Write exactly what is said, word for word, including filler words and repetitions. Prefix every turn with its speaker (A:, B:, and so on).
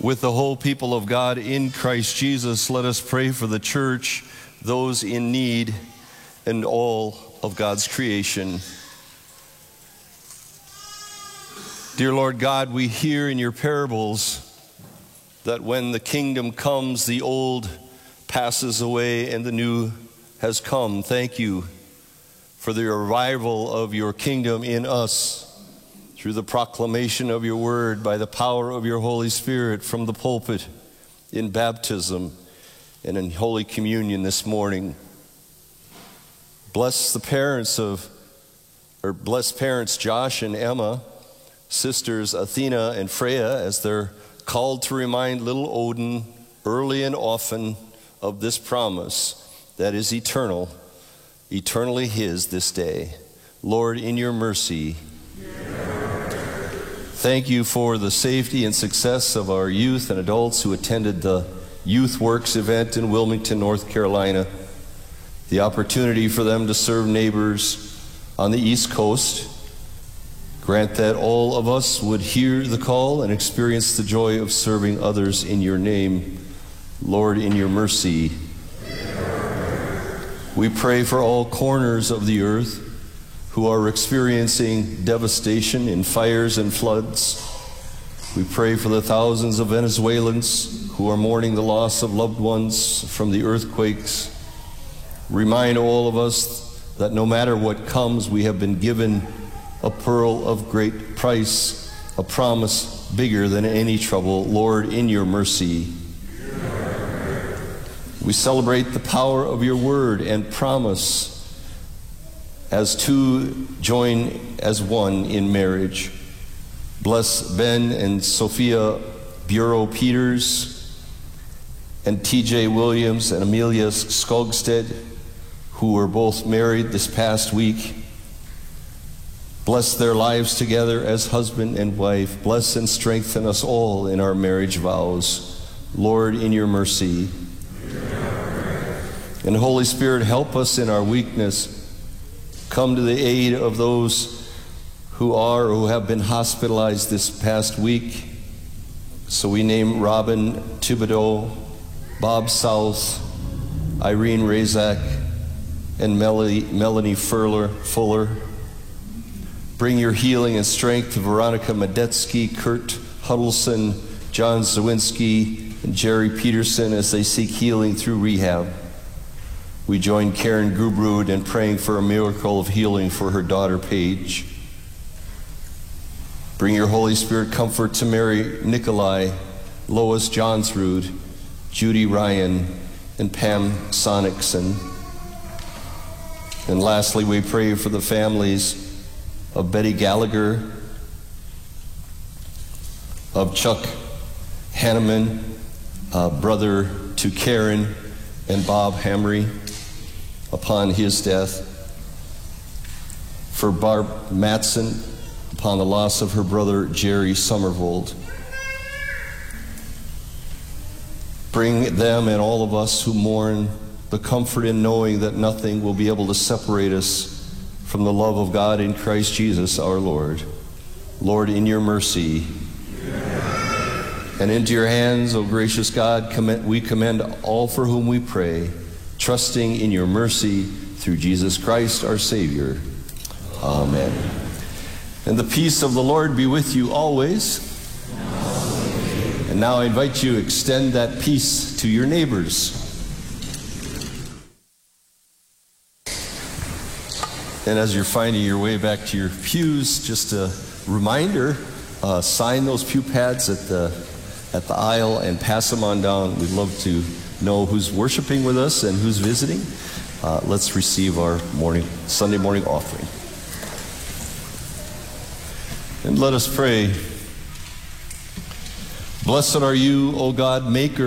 A: With the whole people of God in Christ Jesus, let us pray for the church, those in need, and all of God's creation. Dear Lord God, we hear in your parables that when the kingdom comes, the old passes away and the new has come. Thank you for the arrival of your kingdom in us through the proclamation of your word by the power of your Holy Spirit from the pulpit, in baptism, and in Holy Communion this morning. Bless the parents of, or bless parents Josh and Emma, sisters Athena and Freya, as they're called to remind little Odin early and often of this promise that is eternal, eternally his this day. Lord, in your mercy, thank you for the safety and success of our youth and adults who attended the Youth Works event in Wilmington, North Carolina, the opportunity for them to serve neighbors on the East Coast. Grant that all of us would hear the call and experience the joy of serving others in your name. Lord, in your mercy. We pray for all corners of the earth who are experiencing devastation in fires and floods. We pray for the thousands of Venezuelans who are mourning the loss of loved ones from the earthquakes. Remind all of us that no matter what comes, we have been given a pearl of great price, a promise bigger than any trouble. Lord, in your mercy. We celebrate the power of your word and promise as two join as one in marriage. Bless Ben and Sophia Bureau Peters and T J Williams and Amelia Skogstead, who were both married this past week. Bless their lives together as husband and wife. Bless and strengthen us all in our marriage vows. Lord, in your mercy. And Holy Spirit, help us in our weakness. Come to the aid of those who are or who have been hospitalized this past week. So we name Robin Thibodeau, Bob South, Irene Razak, and Melanie, Melanie Fuller. Fuller. Bring your healing and strength to Veronica Medetsky, Kurt Huddleston, John Zawinski, and Jerry Peterson as they seek healing through rehab. We join Karen Grubrud in praying for a miracle of healing for her daughter, Paige. Bring your Holy Spirit comfort to Mary Nikolai, Lois Johnsrud, Judy Ryan, and Pam Sonicson. And lastly, we pray for the families of Betty Gallagher, of Chuck Hanneman, uh, brother to Karen, and Bob Hamry upon his death. For Barb Matson upon the loss of her brother Jerry Somervold. Bring them and all of us who mourn the comfort in knowing that nothing will be able to separate us from the love of God in Christ Jesus our Lord. Lord, in your mercy. And into your hands, O gracious God, commend, we commend all for whom we pray, trusting in your mercy through Jesus Christ our Savior. Amen. And the peace of the Lord be with you always. And now I invite you to extend that peace to your neighbors. And as you're finding your way back to your pews, just a reminder, uh, sign those pew pads at the at the aisle and pass them on down. We'd love to know who's worshiping with us and who's visiting. Uh, let's receive our morning Sunday morning offering. And let us pray. Blessed are you, O God, maker